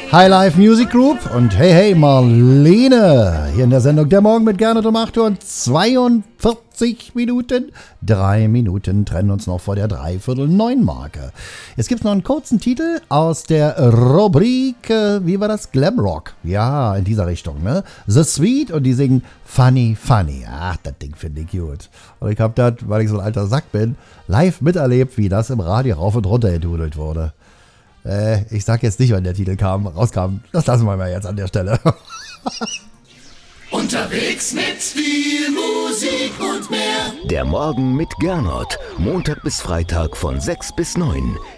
Highlife Music Group und Hey Hey Marlene. Hier in der Sendung Der Morgen mit Gernot um 8 Uhr und 42 Minuten. 3 Minuten trennen uns noch vor der 8:45-Marke. Jetzt gibt es noch einen kurzen Titel aus der Rubrik, wie war das? Glamrock. Ja, in dieser Richtung, ne? The Sweet und die singen Funny Funny. Ach, das Ding finde ich gut. Und ich habe das, weil ich so ein alter Sack bin, live miterlebt, wie das im Radio rauf und runter gedudelt wurde. Ich sag jetzt nicht, wann der Titel rauskam. Das lassen wir mal jetzt an der Stelle. Unterwegs mit viel Musik und mehr. Der Morgen mit Gernot. Montag bis Freitag von 6 bis 9.